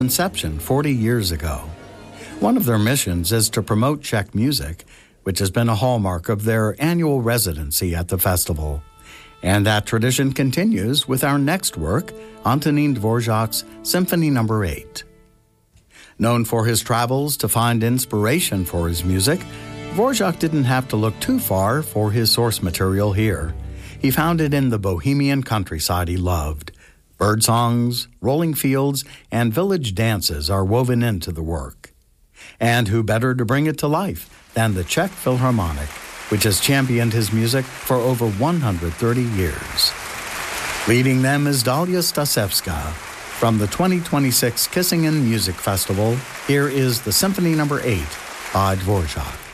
inception 40 years ago. One of their missions is to promote Czech music, which has been a hallmark of their annual residency at the festival. And that tradition continues with our next work, Antonín Dvořák's Symphony No. 8. Known for his travels to find inspiration for his music, Dvořák didn't have to look too far for his source material here. He found it in the Bohemian countryside he loved. Bird songs, rolling fields, and village dances are woven into the work. And who better to bring it to life than the Czech Philharmonic, which has championed his music for over 130 years. Leading them is Dalia Stasevska. From the 2026 Kissingen Music Festival, here is the Symphony No. 8 by Dvořák.